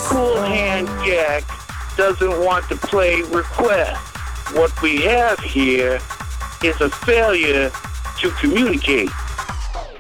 Cool Hand Jack doesn't want to play request. What we have here is a failure to communicate.